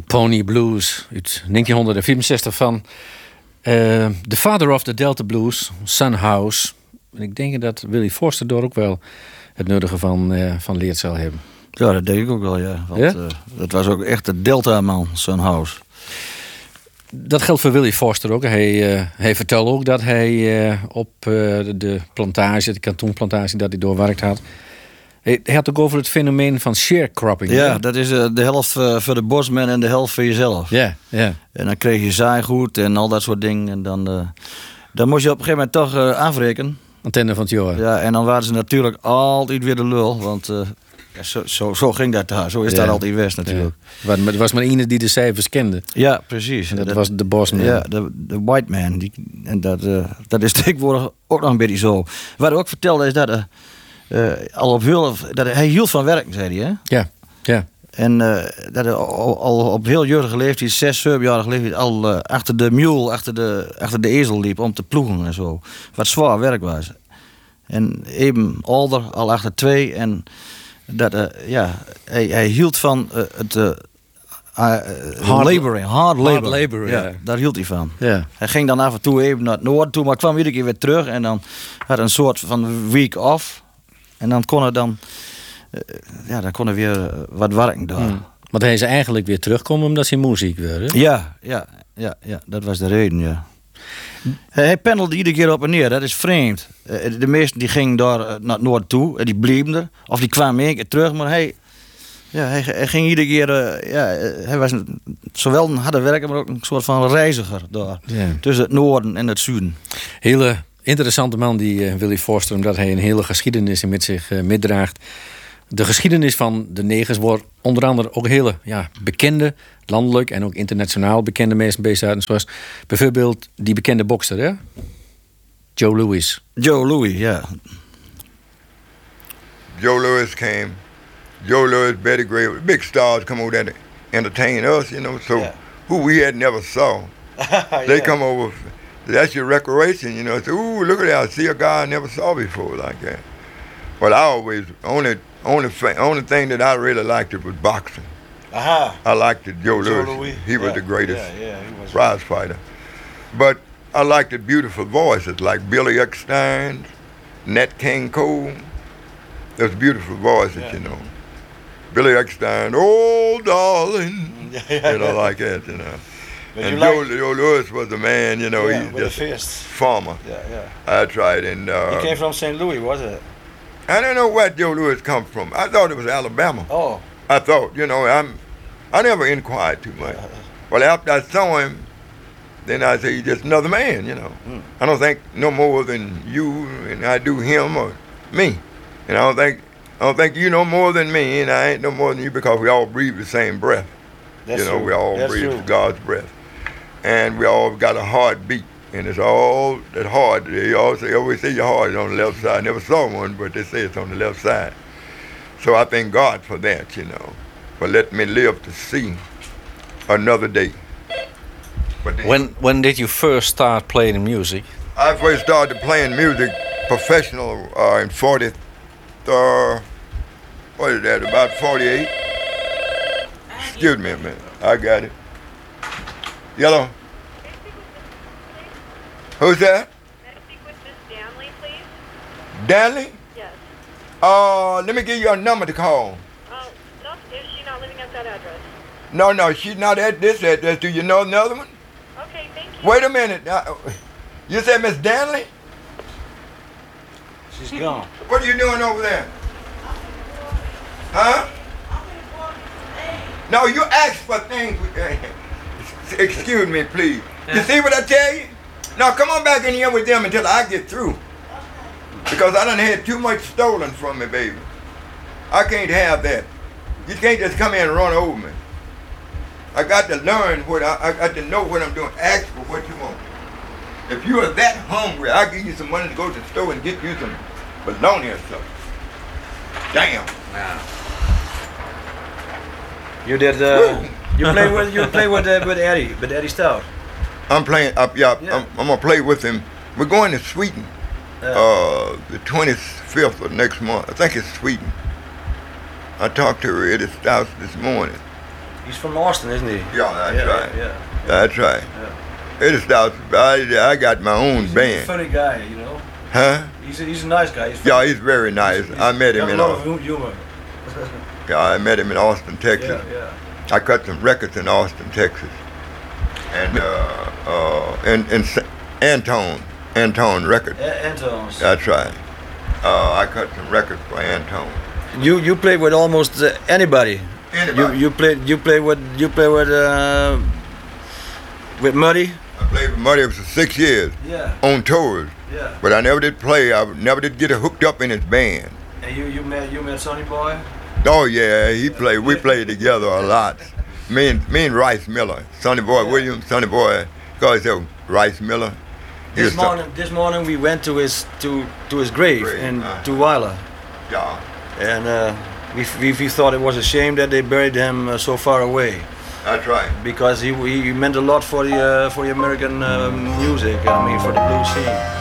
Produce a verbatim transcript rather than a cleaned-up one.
de Pony Blues uit negentien vierenzestig van uh, The Father of the Delta Blues, Son House. En ik denk dat Willie Forster daar ook wel het nodige van, uh, van leerd zal hebben. Ja, dat denk ik ook wel, ja. Want, ja? Uh, dat was ook echt de Delta-man, Son House. Dat geldt voor Willie Forster ook. Hij, uh, hij vertelde ook dat hij uh, op uh, de, de plantage, de kantoenplantage, dat hij doorwerkt had. Hij, hij had ook over het fenomeen van sharecropping. Ja, hè? Dat is uh, de helft uh, voor de bosman en de helft voor jezelf. Ja, ja. En dan kreeg je zaaigoed en al dat soort dingen. En dan, uh, dan moest je op een gegeven moment toch uh, afrekenen. Antenne van het jaar. Ja, en dan waren ze natuurlijk altijd weer de lul. Want uh, ja, zo, zo, zo ging dat daar. Zo is ja. dat altijd West natuurlijk. Ja. Er was maar één die de cijfers kende. Ja, precies. En dat, dat was de bosman. Ja, de, de white man. Die, en dat, uh, dat is tegenwoordig ook nog een beetje zo. Wat hij ook vertelde is dat... Uh, uh, al op heel, dat hij hield van werken, zei hij. Hè? Ja, ja. En uh, dat hij al, al op heel jeugdige leeftijd, zes, zevenjarige leeftijd, al uh, achter de mule, achter de, achter de ezel liep om te ploegen en zo. Wat zwaar werk was. En even ouder, al achter twee. En dat, uh, ja, hij, hij hield van uh, het uh, uh, hard laboring, hard labor. Hard labor, ja. ja. Daar hield hij van. Ja. Hij ging dan af en toe even naar het noorden toe, maar kwam iedere keer weer terug. En dan had een soort van week off. En dan kon hij dan, uh, ja, dan kon hij weer uh, wat werken daar. Hmm. Want hij is eigenlijk weer terugkomen omdat hij muziek werd. Ja, ja, ja, ja, dat was de reden, ja. Hij pendelde iedere keer op en neer, dat is vreemd. De meesten die gingen daar naar het noorden toe en die bleven er. Of die kwamen één keer terug, maar hij, ja, hij, hij ging iedere keer... Uh, ja, hij was een, zowel een harde werker, maar ook een soort van reiziger daar. Ja. Tussen het noorden en het zuiden. Hele interessante man, die uh, Willie Forster, omdat hij een hele geschiedenis met zich uh, meedraagt. De geschiedenis van de negers wordt onder andere ook hele ja, bekende, landelijk en ook internationaal bekende mensen bezig uit. Zoals bijvoorbeeld die bekende bokser, hè? Joe Louis. Joe Louis, ja. Yeah. Joe Louis came. Joe Louis, Betty Gray, big stars come over there to entertain us, you know. So yeah. Who we had never saw, yeah. They come over. That's your recreation, you know. So, ooh, look at that! I see a guy I never saw before like that. But I always only. Only only thing that I really liked it was boxing. Aha. I liked it, Joe, Joe Louis. Louis. He yeah. was the greatest yeah, yeah, he was prize fighter. But I liked the beautiful voices like Billy Eckstine, Nat King Cole. Those beautiful voices, yeah. You know. Billy Eckstine, oh darling, yeah, yeah, you know, yeah. Like that, you know. But and Joe, like... Joe Louis was the man, you know. Yeah, he's with just the fist. Farmer. Yeah, yeah. I tried, and uh, he came from Saint Louis, was it? I don't know where Joe Louis come from. I thought it was Alabama. Oh. I thought, you know, I'm, I never inquired too much. Well, after I saw him, then I say he's just another man, you know. Mm. I don't think no more than you and I do him or me. And I don't think, I don't think you know more than me, and I ain't no more than you because we all breathe the same breath. That's you know, true. we all That's breathe true. God's breath, and we all got a heartbeat. And it's all that hard. They always say, always say your heart is on the left side. I never saw one, but they say it's on the left side. So I thank God for that, you know, for letting me live to see another day. But then, when when did you first start playing music? I first started playing music professional uh, in forty. Uh, what is that? About forty-eight. Excuse me a minute. I got it. Yellow. Who's that? May I speak with Miss Danley, please? Danley? Yes. Uh, let me give you a number to call. Oh, no, is she not living at that address? No, no, she's not at this address. Do you know another one? Okay, thank you. Wait a minute. Uh, you said Miss Danley? She's gone. What are you doing over there? Huh? No, you ask for things. Excuse me, please. You see what I tell you? Now come on back in here with them until I get through. Because I done had too much stolen from me, baby. I can't have that. You can't just come in and run over me. I got to learn what I, I got to know what I'm doing. Ask for what you want. If you are that hungry, I'll give you some money to go to the store and get you some bologna or something. Damn. Wow. You did. Uh, you play with you play with uh, with Eddie, with Eddie Stout. I'm playing up, yeah. yeah. I'm, I'm gonna play with him. We're going to Sweden, uh, uh, the twenty-fifth of next month. I think it's Sweden. I talked to Eddie Stout this morning. He's from Austin, isn't he? Yeah, that's yeah, right. Yeah. That's right. Yeah. It is out. I, I got my own He's a band. funny guy, you know. Huh? He's a, he's a nice guy. He's Yeah, funny. he's very nice. He's- I met he's him got in a lot Austin. of humor. Yeah, I met him in Austin, Texas. Yeah, yeah. I cut some records in Austin, Texas, and uh, uh, in in S- Antone, Antone Records. A- Anton's. That's right. Uh, I cut some records for Antone. You you play with almost uh, anybody. Anybody. You you play you play with you play with uh, with Muddy. I played with Muddy for six years Yeah. on tours, Yeah. but I never did play. I never did get hooked up in his band. And you you met you met Sonny Boy. Oh yeah, he played. We played together a lot. Me and me and Rice Miller, Sonny Boy Yeah. Williams, Sonny Boy, cause himself Rice Miller. He This was some- morning this morning we went to his to to his grave Grave, in uh-huh. to Weiler, Yeah, and uh, we, we we thought it was a shame that they buried him uh, so far away, that's right. because he he meant a lot for the uh, for the American uh, music. I mean, for the blues scene.